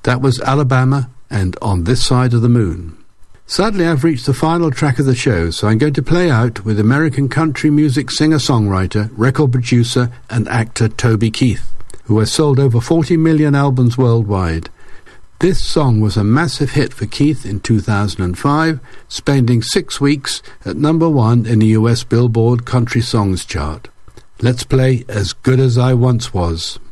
That was Alabama and On This Side of the Moon. Sadly, I've reached the final track of the show, so I'm going to play out with American country music singer-songwriter, record producer and actor Toby Keith, who has sold over 40 million albums worldwide. This song was a massive hit for Keith in 2005, spending 6 weeks at number 1 in the US Billboard Country Songs chart. Let's play As Good As I Once Was.